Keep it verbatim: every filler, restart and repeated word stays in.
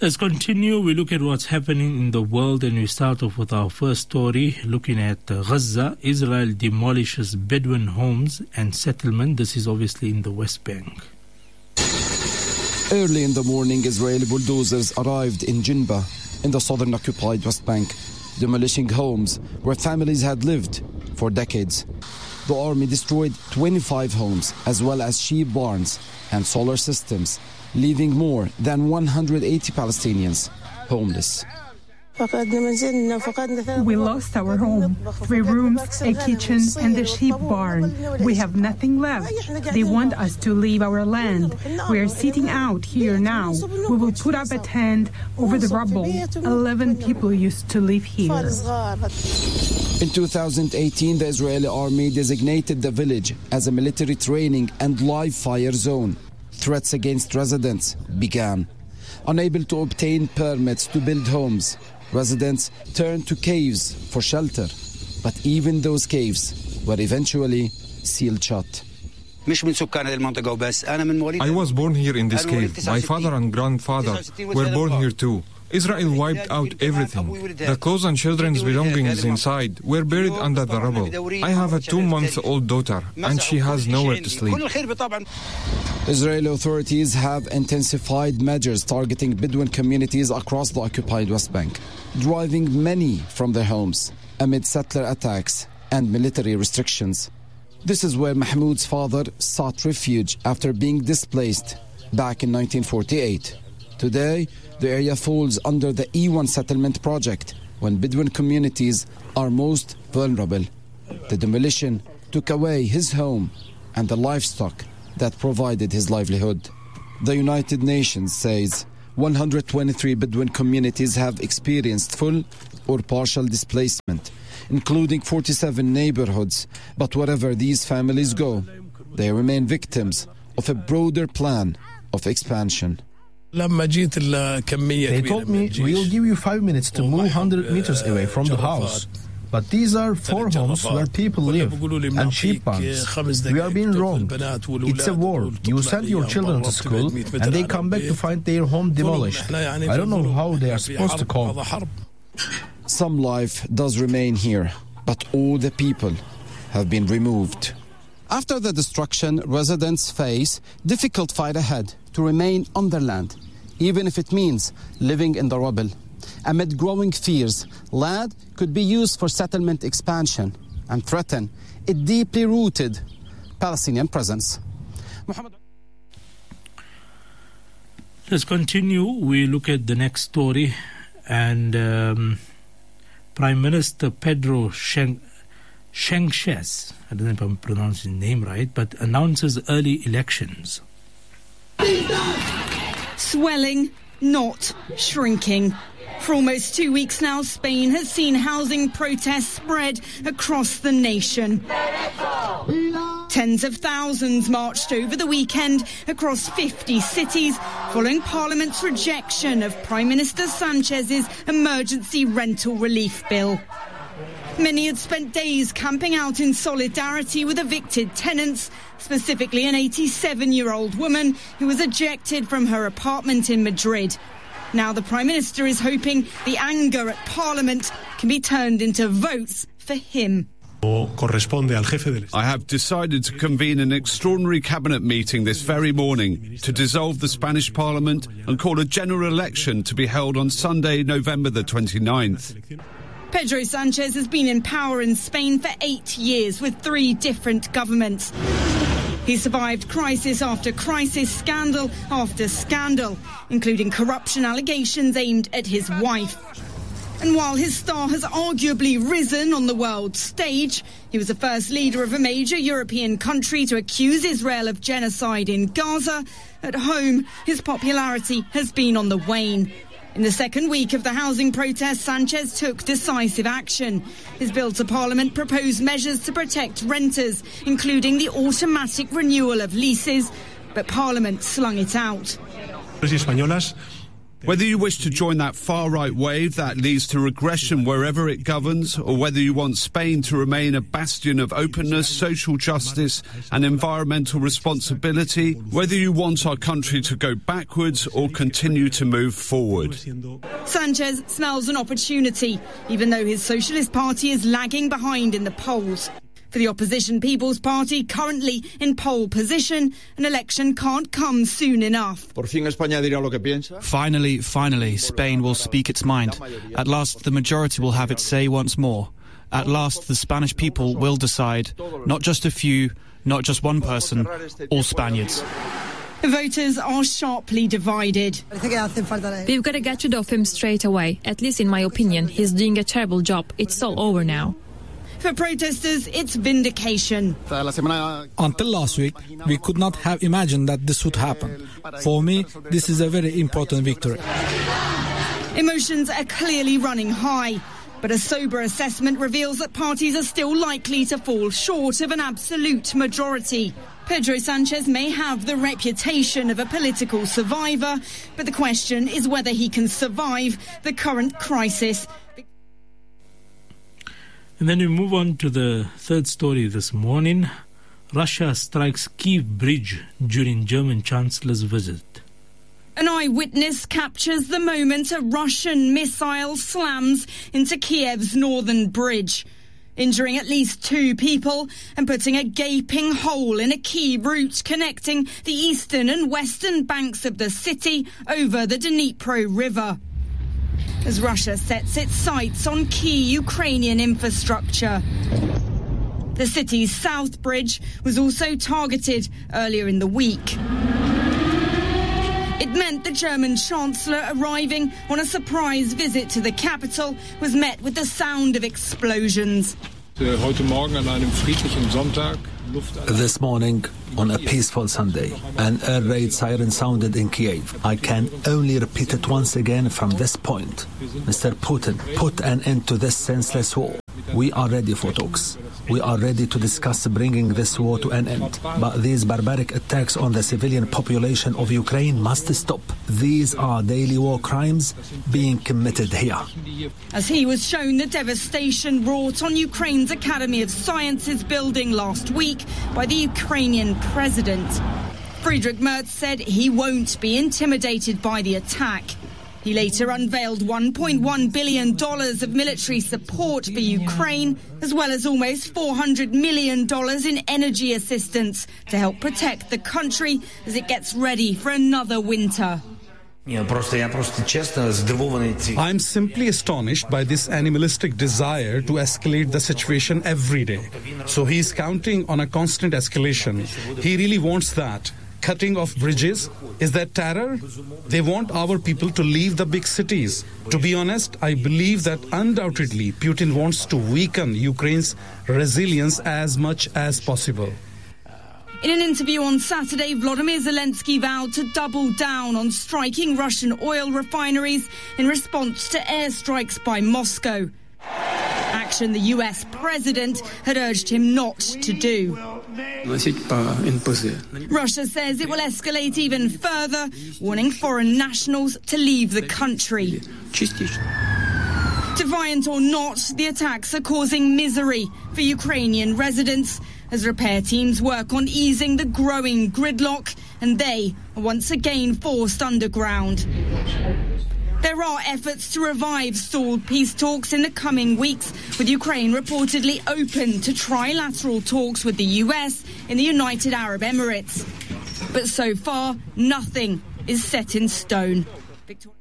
Let's continue. We look at what's happening in the world, and we start off with our first story, looking at uh, Gaza. Israel demolishes Bedouin homes and settlement. This is obviously in the West Bank. Early in the morning, Israeli bulldozers arrived in Jinba, in the southern occupied West Bank, demolishing homes where families had lived for decades. The army destroyed twenty-five homes, as well as sheep barns and solar systems, leaving more than one hundred eighty Palestinians homeless. We lost our home, three rooms, a kitchen, and a sheep barn. We have nothing left. They want us to leave our land. We are sitting out here now. We will put up a tent over the rubble. Eleven people used to live here. In two thousand eighteen, the Israeli army designated the village as a military training and live fire zone. Threats against residents began. Unable to obtain permits to build homes, residents turned to caves for shelter. But even those caves were eventually sealed shut. I was born here in this cave. My father and grandfather were born here too. Israel wiped out everything. The clothes and children's belongings inside were buried under the rubble. I have a two-month-old daughter, and she has nowhere to sleep. Israeli authorities have intensified measures targeting Bedouin communities across the occupied West Bank, driving many from their homes amid settler attacks and military restrictions. This is where Mahmoud's father sought refuge after being displaced back in nineteen forty-eight. Today, the area falls under the E one settlement project when Bedouin communities are most vulnerable. The demolition took away his home and the livestock that provided his livelihood. The United Nations says one hundred twenty-three Bedouin communities have experienced full or partial displacement, including forty-seven neighborhoods. But wherever these families go, they remain victims of a broader plan of expansion. They told me, we'll give you five minutes to move one hundred meters away from the house. But these are four homes where people live, and sheep barns. We are being wronged. It's a war. You send your children to school, and they come back to find their home demolished. I don't know how they are supposed to cope. Some life does remain here, but all the people have been removed. After the destruction, residents face difficult fight ahead to remain on their land, even if it means living in the rubble. Amid growing fears, land could be used for settlement expansion and threaten a deeply rooted Palestinian presence. Let's continue. We look at the next story, and um, Prime Minister Pedro Shen- Sánchez, I don't know if I'm pronouncing his name right, but announces early elections. Swelling, not shrinking. For almost two weeks now, Spain has seen housing protests spread across the nation. Tens of thousands marched over the weekend across fifty cities following Parliament's rejection of Prime Minister Sanchez's emergency rental relief bill. Many had spent days camping out in solidarity with evicted tenants, specifically an eighty-seven-year-old woman who was ejected from her apartment in Madrid. Now the Prime Minister is hoping the anger at Parliament can be turned into votes for him. I have decided to convene an extraordinary cabinet meeting this very morning to dissolve the Spanish Parliament and call a general election to be held on Sunday, November the twenty-ninth. Pedro Sánchez has been in power in Spain for eight years with three different governments. He survived crisis after crisis, scandal after scandal, including corruption allegations aimed at his wife. And while his star has arguably risen on the world stage, he was the first leader of a major European country to accuse Israel of genocide in Gaza. At home, his popularity has been on the wane. In the second week of the housing protests, Sánchez took decisive action. His bill to Parliament proposed measures to protect renters, including the automatic renewal of leases, but Parliament slung it out. Whether you wish to join that far-right wave that leads to regression wherever it governs, or whether you want Spain to remain a bastion of openness, social justice and environmental responsibility, whether you want our country to go backwards or continue to move forward. Sanchez smells an opportunity, even though his Socialist Party is lagging behind in the polls. For the opposition People's Party, currently in pole position, an election can't come soon enough. Finally, finally, Spain will speak its mind. At last, the majority will have its say once more. At last, the Spanish people will decide, not just a few, not just one person, all Spaniards. Voters are sharply divided. We've got to get rid of him straight away. At least in my opinion, he's doing a terrible job. It's all over now. For protesters, it's vindication. Until last week, we could not have imagined that this would happen. For me, this is a very important victory. Emotions are clearly running high, but a sober assessment reveals that parties are still likely to fall short of an absolute majority. Pedro Sanchez may have the reputation of a political survivor, but the question is whether he can survive the current crisis. And then we move on to the third story this morning. Russia strikes Kyiv bridge during German Chancellor's visit. An eyewitness captures the moment a Russian missile slams into Kiev's northern bridge, injuring at least two people and putting a gaping hole in a key route connecting the eastern and western banks of the city over the Dnipro River. As Russia sets its sights on key Ukrainian infrastructure. The city's South Bridge was also targeted earlier in the week. It meant the German Chancellor arriving on a surprise visit to the capital was met with the sound of explosions. This morning, on a peaceful Sunday, an air raid siren sounded in Kiev. I can only repeat it once again from this point. Mister Putin, put an end to this senseless war. We are ready for talks. We are ready to discuss bringing this war to an end. But these barbaric attacks on the civilian population of Ukraine must stop. These are daily war crimes being committed here. As he was shown the devastation wrought on Ukraine's Academy of Sciences building last week by the Ukrainian president. Friedrich Merz said he won't be intimidated by the attack. He later unveiled one point one billion dollars of military support for Ukraine, as well as almost four hundred million dollars in energy assistance to help protect the country as it gets ready for another winter. I'm simply astonished by this animalistic desire to escalate the situation every day. So he's counting on a constant escalation. He really wants that. Cutting off bridges, is that terror? They want our people to leave the big cities. To be honest, I believe that undoubtedly Putin wants to weaken Ukraine's resilience as much as possible. In an interview on Saturday, Volodymyr Zelensky vowed to double down on striking Russian oil refineries in response to airstrikes by Moscow. Action the U S president had urged him not to do. Russia says it will escalate even further, warning foreign nationals to leave the country. Defiant or not, the attacks are causing misery for Ukrainian residents as repair teams work on easing the growing gridlock, and they are once again forced underground. There are efforts to revive stalled peace talks in the coming weeks, with Ukraine reportedly open to trilateral talks with the U S in the United Arab Emirates. But so far, nothing is set in stone. Victoria